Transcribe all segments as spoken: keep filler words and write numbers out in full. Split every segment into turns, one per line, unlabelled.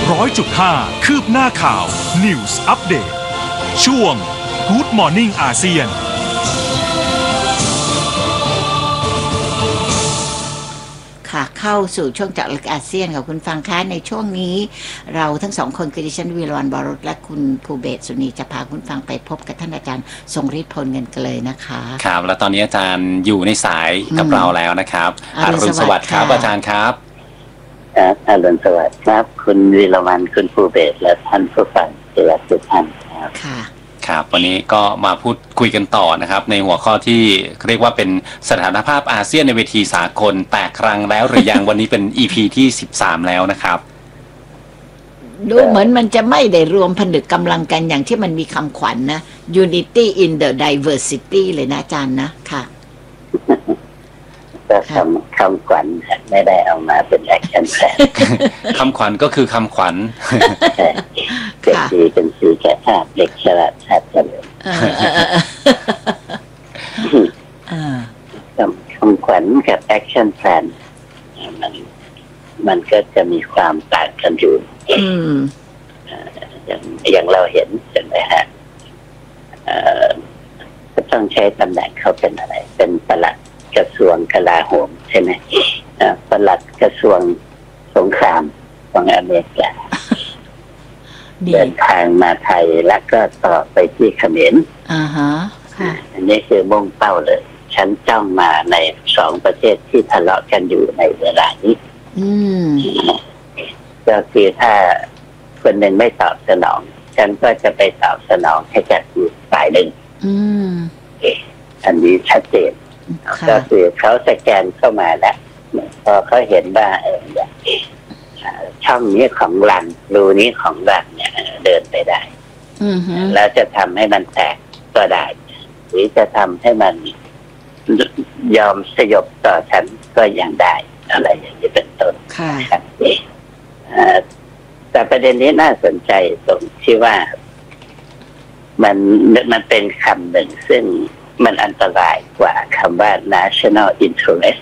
ร้อยจุดห้าคืบหน้าข่าว News Update ช่วง Good Morning อาเซียน
ค่ะเข้าสู่ช่วงเจาะลึกอาเซียนกับคุณฟังคะในช่วงนี้เราทั้งสองคนคือดิฉันวีรวรรณ บรสและคุณภูเบศร สุนีจะพาคุณฟังไปพบกับท่านอาจารย์ทรงฤทธิ์พลเงินกันเลยนะคะ
ครับแล้วตอนนี้อาจารย์อยู่ในสายกับเราแล้วนะครับอรุณสวัสดิ์ครับอาจารย์ครับ
ครับอรุณสวัสดิ์ครับคุณวีรวรรณคุณภูเบศรและท่านผู้ฟังที่รักทุกท่านครับ
ค่ะ
ครับวันนี้ก็มาพูดคุยกันต่อนะครับในหัวข้อที่เรียกว่าเป็นสถานภาพอาเซียนในเวทีสากลแตกครั้งแล้วหรือยัง วันนี้เป็น อี พี ที่สิบสามแล้วนะครับ
ดูเหมือนมันจะไม่ได้รวมผนึกกำลังกันอย่างที่มันมีคำขวัญ นะ Unity in the Diversity เลยนะอาจารย์นะค่ะ
ก็คำคำขวัญไม่ได้เอามาเป็นแอคชั่นแพลน
คำขวัญก็คือคำขวัญ
เด็กดีเป็นสีแก่ชาติเด็กฉลาดชาติเจริญคำคำขวัญกับแอคชั่นแพลนมันมันก็จะมีความต่างกันอยู่อย่างอย่างเราเห็นใช่ไหมฮะก็ต้องใช้ตำแหน่งเขาเป็นอะไรเป็นปลัดกระทรวงกลาโหมใช่ไหมปลัดกระทรวงสงครามของอเมริกาเดินทางมาไทยแล้วก็ต่อไปที่เขมร
อ่าฮะค่ะ
อันนี้คือมุ่งเป้าเลยฉันจ้องมาในสองประเทศที่ทะเลาะกันอยู่ในเวลานี้
อืม
ก็คือถ้าคนหนึ่งไม่ตอบสนองฉันก็จะไปตอบสนองให้กับอีกฝ่ายหนึ่ง
อืม
อันนี้ชัดเจนก็คือเขาสแกนเข้ามาแล้วพอเขาเห็นว่าเออช่องนี้ของรันรูนี้ของรันเนี่ยเดินไปได้แล้วจะทำให้มันแตกก็ได้หรือจะทำให้มันยอมสยบต่อฉันก็ยังได้อะไรอย่างนี้เป็นต้น
ค่ะ
แต่ประเด็นนี้น่าสนใจตรงที่ว่ามันมันเป็นคำหนึ่งซึ่งมันอันตรายกว่าคำว่า national interest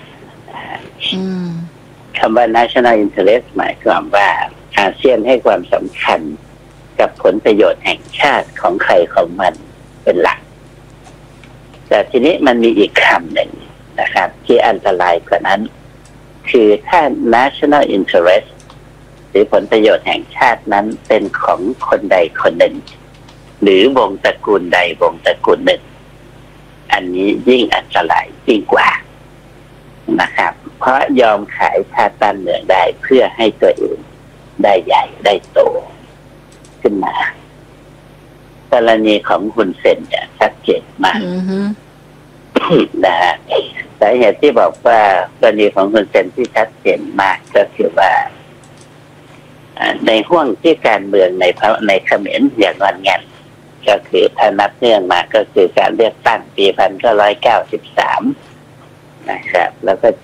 คำว่า national interest หมายความว่าอาเซียนให้ความสำคัญกับผลประโยชน์แห่งชาติของใครของมันเป็นหลักแต่ทีนี้มันมีอีกคำหนึ่งนะครับที่อันตรายกว่านั้นคือถ้า national interest หรือผลประโยชน์แห่งชาตินั้นเป็นของคนใดคนหนึ่งหรือวงตระกูลใดวงตระกูลหนึ่งอันนี้ยิ่งอันตรายยิ่งกว่านะครับเพราะยอมขายชาติบ้านเมืองได้เพื่อให้ตัวเองได้ใหญ่ได้โตขึ้นมากรณีของคุณเซนเนี่ยชัดเจนมากนะฮะสาเหตุที่บอกว่ากรณีของคุณเซนที่ชัดเจนมากก็คือว่าในห้วงที่การเมืองในในเขมรอย่างงอนงันก็คือถ้านับเนื่องมาก็คือการเลือกตั้งปีพันเก้าร้อยเก้าสิบสามนะครับแล้วก็